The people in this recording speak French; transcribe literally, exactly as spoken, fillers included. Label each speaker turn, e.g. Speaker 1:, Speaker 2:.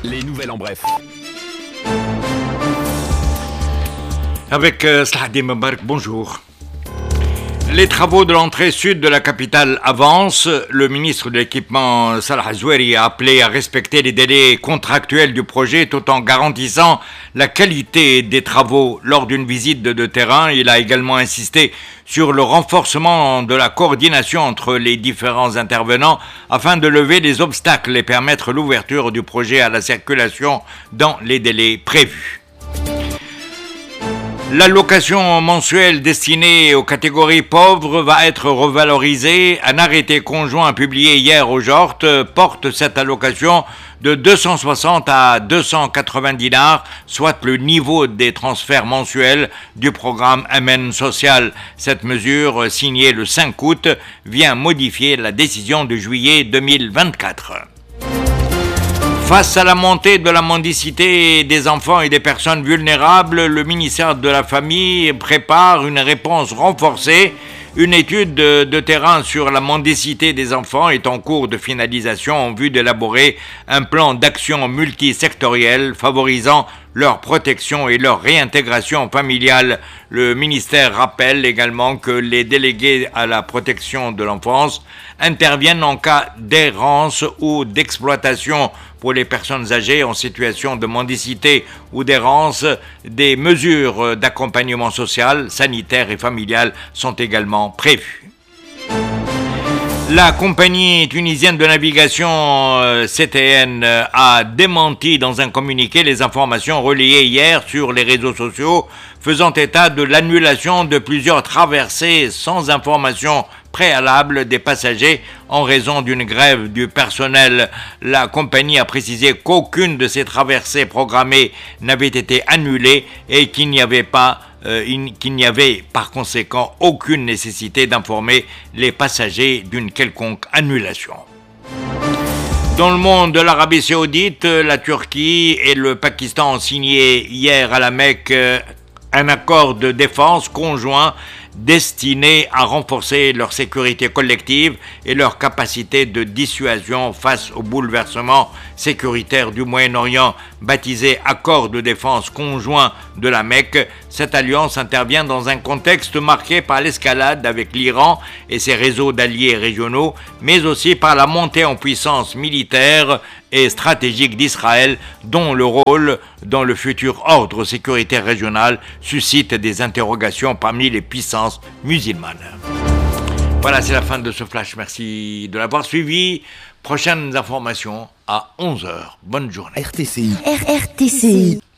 Speaker 1: Les nouvelles en bref.
Speaker 2: Avec euh, Slahdin Mbarak, bonjour. Les travaux de l'entrée sud de la capitale avancent. Le ministre de l'Équipement, Salah Zoueri, a appelé à respecter les délais contractuels du projet tout en garantissant la qualité des travaux. Lors d'une visite de, de terrain, il a également insisté sur le renforcement de la coordination entre les différents intervenants afin de lever les obstacles et permettre l'ouverture du projet à la circulation dans les délais prévus. L'allocation mensuelle destinée aux catégories pauvres va être revalorisée. Un arrêté conjoint publié hier au Jort porte cette allocation de deux cent soixante à deux cent quatre-vingts dinars, soit le niveau des transferts mensuels du programme Amen Social. Cette mesure, signée le cinq août, vient modifier la décision de juillet deux mille vingt-quatre. Face à la montée de la mendicité des enfants et des personnes vulnérables, le ministère de la Famille prépare une réponse renforcée. Une étude de, de terrain sur la mendicité des enfants est en cours de finalisation en vue d'élaborer un plan d'action multisectoriel favorisant leur protection et leur réintégration familiale. Le ministère rappelle également que les délégués à la protection de l'enfance interviennent en cas d'errance ou d'exploitation pour les personnes âgées en situation de mendicité ou d'errance. Des mesures d'accompagnement social, sanitaire et familial sont également prévues. La compagnie tunisienne de navigation C T N a démenti dans un communiqué les informations relayées hier sur les réseaux sociaux faisant état de l'annulation de plusieurs traversées sans information préalable des passagers en raison d'une grève du personnel. La compagnie a précisé qu'aucune de ces traversées programmées n'avait été annulée et qu'il n'y avait pas Euh, qu'il n'y avait par conséquent aucune nécessité d'informer les passagers d'une quelconque annulation. Dans le monde de l'Arabie Saoudite, la Turquie et le Pakistan ont signé hier à la Mecque un accord de défense conjoint destiné à renforcer leur sécurité collective et leur capacité de dissuasion face au bouleversement sécuritaire du Moyen-Orient. Baptisé Accord de défense conjoint de la Mecque, cette alliance intervient dans un contexte marqué par l'escalade avec l'Iran et ses réseaux d'alliés régionaux, mais aussi par la montée en puissance militaire et stratégique d'Israël, dont le rôle dans le futur ordre sécuritaire régional suscite des interrogations parmi les puissances musulmanes. Voilà, c'est la fin de ce flash. Merci de l'avoir suivi. Prochaines informations à onze heures. Bonne journée.
Speaker 3: R T C I. R R T C I.